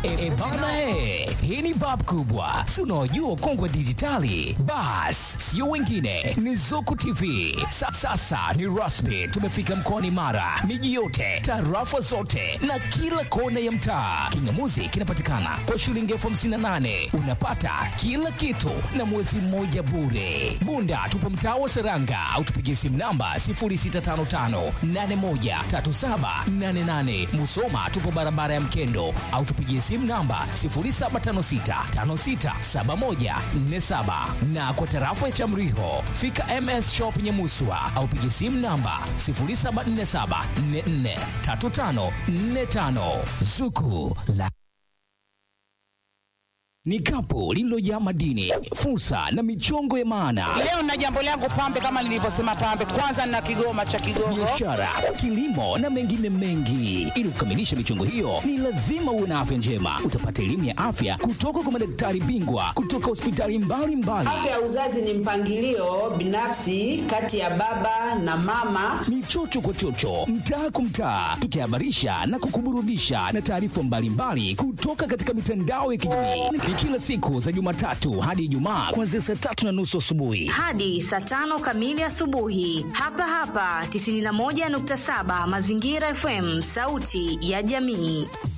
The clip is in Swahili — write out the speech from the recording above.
Bana hii ni bab kubwa. Si unaojua ukongwe dijitali? Bas, sio wengine, ni Zuku TV. Sasa ni rasmi, tumefika mkoani Mara, miji yote, tarafa zote na kila kona ya mtaa. Kingamuzi kinapatikana kwa shilingi 58,000. Unapata kila kitu na mwezi mmoja bure. Bunda tupo mtaa wa Seranga au tupigie simu namba 0655813788. Musoma tupo barabara ya Mkendo au tupigie simu namba 0756567147 na kwa tarafa ya Chamriho fika MS Shop Nyamuswa au pigie simu namba 0747443545. Zuku la ni kapu lililojaa madini, fursa na michongo ya maana. Leo na jambo langu pambe, kama nilivyosema pambe, kwanza na kigoma cha Kigogo, biashara, kilimo na mengine mengi. Ili kukamilisha michongo hiyo, ni lazima uwe na afya njema. Utapata elimu ya afya kutoka kwa madaktari bingwa kutoka hospitali mbalimbali. Afya ya uzazi ni mpangilio binafsi kati ya baba na mama. Ni chocho kwa chocho, mtaa kwa mtaa, tukihabarisha na kukuburudisha na taarifa mbalimbali kutoka katika mitandao ya kijamii. Ni kila siku za Jumatatu hadi Ijumaa kuanzia saa 3:30 asubuhi hadi saa 5 kamili asubuhi. Hapa 91.7 Mazingira FM, sauti ya jamii.